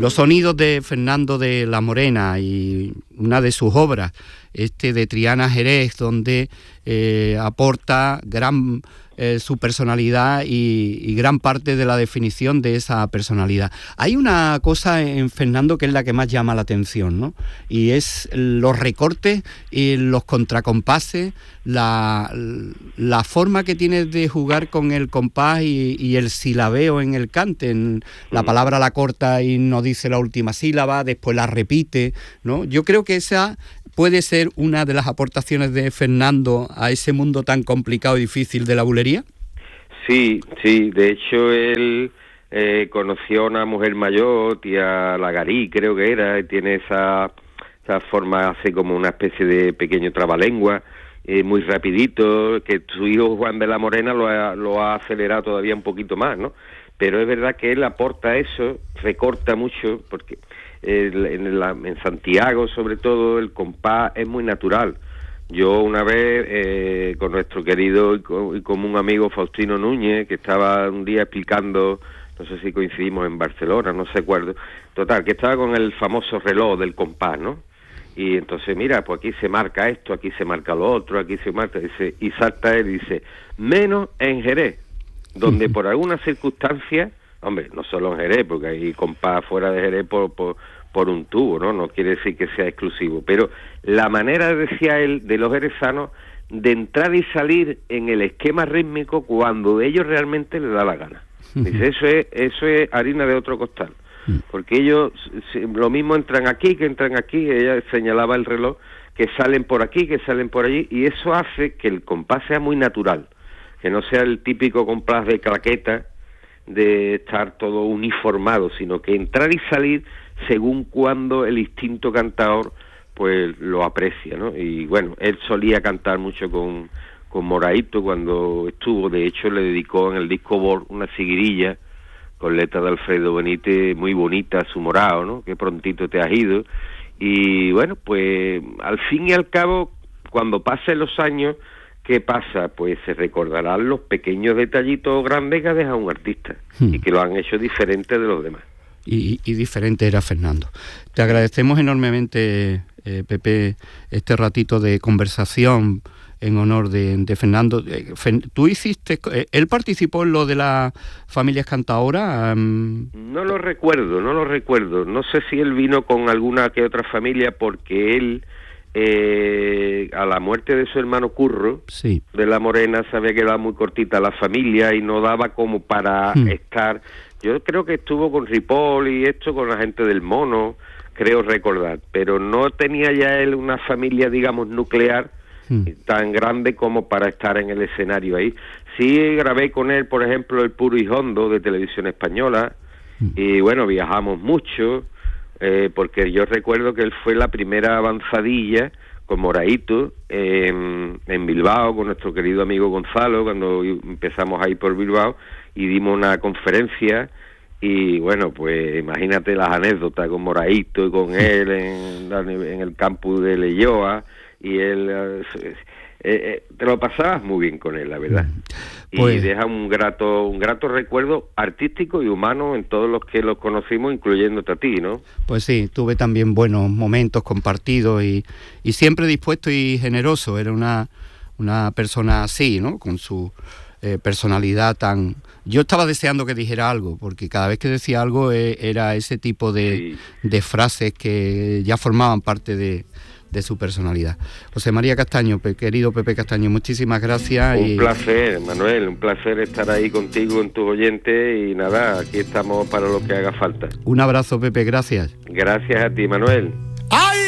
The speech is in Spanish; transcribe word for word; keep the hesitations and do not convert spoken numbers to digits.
Los sonidos de Fernando de la Morena y una de sus obras, este de Triana Jerez, donde eh, aporta gran eh, su personalidad y, y gran parte de la definición de esa personalidad. Hay una cosa en Fernando que es la que más llama la atención, ¿no? Y es los recortes y los contracompases, la, la forma que tiene de jugar con el compás y, y el silabeo en el cante. En la palabra la corta y no dice la última sílaba, después la repite, ¿no? Yo creo que esa puede ser una de las aportaciones de Fernando a ese mundo tan complicado y difícil de la bulería. Sí, sí, de hecho él eh, conoció a una mujer mayor, tía Lagarí creo que era, y tiene esa, esa forma, hace como una especie de pequeño trabalengua, eh, muy rapidito, que su hijo Juan de la Morena lo ha, lo ha acelerado todavía un poquito más, ¿no? Pero es verdad que él aporta eso, recorta mucho, porque el, en, la, en Santiago sobre todo el compás es muy natural. Yo una vez eh, con nuestro querido y, co- y común amigo Faustino Núñez, que estaba un día explicando, no sé si coincidimos en Barcelona, no se acuerdo, total, que estaba con el famoso reloj del compás, ¿no? Y entonces, mira, pues aquí se marca esto, aquí se marca lo otro, aquí se marca, dice, y salta él y dice, menos en Jerez, donde por alguna circunstancia, hombre, no solo en Jerez, porque hay compás fuera de Jerez por, por, por un tubo, ¿no? No quiere decir que sea exclusivo, pero la manera, decía él, de los jerezanos de entrar y salir en el esquema rítmico cuando ellos realmente les da la gana. Dice, eso es, eso es harina de otro costal, porque ellos lo mismo entran aquí que entran aquí, ella señalaba el reloj, que salen por aquí, que salen por allí, y eso hace que el compás sea muy natural, que no sea el típico compás de claqueta, de estar todo uniformado, sino que entrar y salir según cuando el instinto cantador pues lo aprecia, ¿no? Y bueno, él solía cantar mucho con, con Moraito cuando estuvo, de hecho le dedicó en el disco Bor una seguirilla con letra de Alfredo Benítez muy bonita a su Morao, ¿no? Que prontito te has ido. Y bueno, pues al fin y al cabo, cuando pasen los años, ¿qué pasa? Pues se recordarán los pequeños detallitos grandes que ha dejado un artista hmm. y que lo han hecho diferente de los demás. Y, y diferente era Fernando. Te agradecemos enormemente, eh, Pepe, este ratito de conversación en honor de, de Fernando. Eh, ¿Tú hiciste, eh, él participó en lo de las familias cantadoras? Um... No lo recuerdo, no lo recuerdo. No sé si él vino con alguna que otra familia, porque él... Eh, a la muerte de su hermano Curro, sí. de la Morena, se había quedado muy cortita la familia y no daba como para hmm. estar. Yo creo que estuvo con Ripoll y esto, con la gente del Mono, creo recordar, pero no tenía ya él una familia, digamos, nuclear hmm. tan grande como para estar en el escenario ahí. Sí grabé con él, por ejemplo, el Puro y Hondo de Televisión Española, hmm. y bueno, viajamos mucho. Eh, porque yo recuerdo que él fue la primera avanzadilla con Moraito eh, en Bilbao, con nuestro querido amigo Gonzalo, cuando empezamos ahí por Bilbao, y dimos una conferencia, y bueno, pues imagínate las anécdotas con Moraito y con él en, en el campus de Leioa, y él... Eh, Eh, eh, te lo pasabas muy bien con él, la verdad. Pues, y deja un grato un grato recuerdo artístico y humano en todos los que los conocimos, incluyéndote a ti, ¿no? Pues sí, tuve también buenos momentos compartidos y, y siempre dispuesto y generoso. Era una, una persona así, ¿no? Con su eh, personalidad tan... Yo estaba deseando que dijera algo, porque cada vez que decía algo eh, era ese tipo de, sí. de frases que ya formaban parte de... de su personalidad. José María Castaño, pe, querido Pepe Castaño, muchísimas gracias. Un y... placer, Manuel, un placer estar ahí contigo, en tus oyentes, y nada, aquí estamos para lo que haga falta. Un abrazo, Pepe, gracias. Gracias a ti, Manuel. ¡Ay!